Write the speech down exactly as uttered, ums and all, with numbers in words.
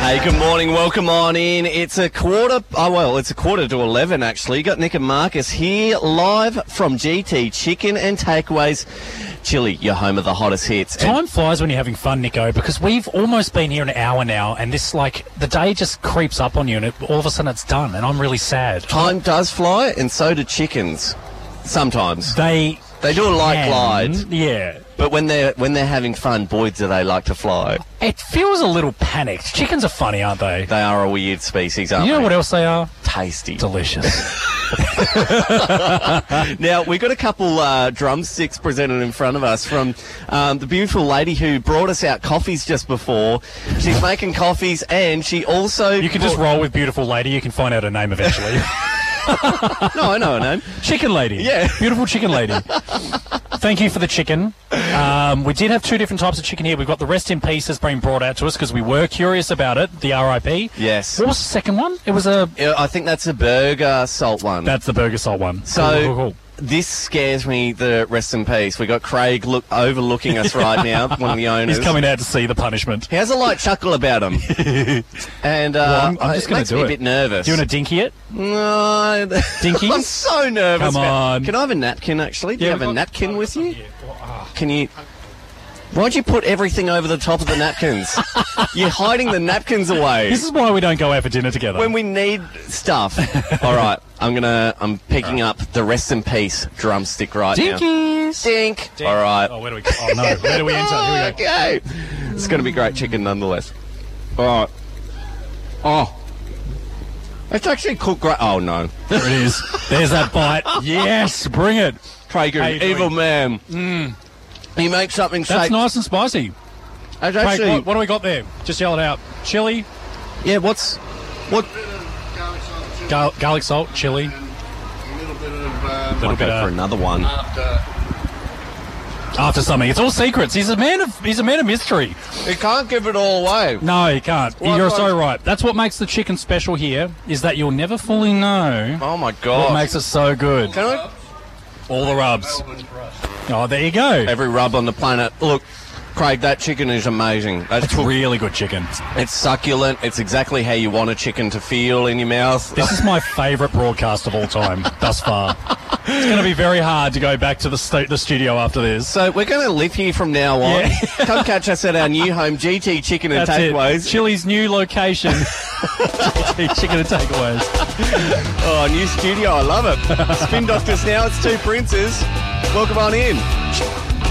Hey, good morning. Welcome on in. It's a quarter, oh, well, it's a quarter to eleven, actually. Got Nick and Marcus here live from G T Chicken and Takeaways. Chili, your home of the hottest hits. Time flies when you're having fun, Nico, because we've almost been here an hour now, and this, like, the day just creeps up on you, and it, all of a sudden it's done, and I'm really sad. Time does fly, and so do chickens. Sometimes. They They do a light can, glide. Yeah. But when they're when they're having fun, boy, do they like to fly. It feels a little panicked. Chickens are funny, aren't they? They are a weird species, aren't You know they? what else they are? Tasty. Delicious. Now, we've got a couple uh, drumsticks presented in front of us from um, the beautiful lady who brought us out coffees just before. She's making coffees, and she also... You can just roll with beautiful lady. You can find out her name eventually. No, I know her name. Chicken lady. Yeah. Beautiful chicken lady. Thank you for the chicken. Um, we did have two different types of chicken here. We've got the Rest in Peace that's been brought out to us because we were curious about it, the R I P. Yes. What was the second one? It was a... Yeah, I think that's a burger salt one. That's the burger salt one. So- Cool, cool, cool. This scares me, the Rest in Peace. We got Craig look overlooking us right now, one of the owners. He's coming out to see the punishment. He has a light chuckle about him. And uh, Well, I'm- I'm just it gonna makes do me it. a bit nervous. Do you want to dinky it? No. Dinky? I'm so nervous. Come about- on. Can I have a napkin, actually? Do you have we've a got- napkin with you? Yeah. Oh, Can you... Why'd you put everything over the top of the napkins? You're hiding the napkins away. This is why we don't go out for dinner together. When we need stuff. All right, I'm gonna. I'm picking up the Rest in Peace drumstick right now. Dinkies. Dink. Dink. All right. Oh, where do we? Oh no, where do we enter? Here we go. Okay. It's gonna be great chicken nonetheless. All right. Oh. It's actually cooked great. Oh no. There it is. There's that bite. Yes, bring it. Craig, you're How an you doing? evil man. Mm. You make something That's shake. nice and spicy. It's Craig, actually. what, what do we got there? Just yell it out. Chili, Yeah. What's what? gar- garlic salt, chili. A little bit of um, Little I'll bit go for of another one. after. after something. It's all secrets. He's a man of he's a man of mystery. You can't give it all away. No, you can't. What- You're what- so right. That's what makes the chicken special here. Is that you'll never fully know Oh my what god. makes it so good. Can I? All the rubs. Oh, there you go. Every rub on the planet. Look, Craig, that chicken is amazing. That's It's cooked. really good chicken. It's succulent. It's exactly how you want a chicken to feel in your mouth. This is my favourite broadcast of all time thus far. It's going to be very hard to go back to the stu- the studio after this. So we're going to live here from now on. Yeah. Come catch us at our new home, G T Chicken and That's Takeaways. it. Chili's new location. Chicken and takeaways. Oh, new studio. I love it. Spin Doctors now. It's two princes. Welcome on in.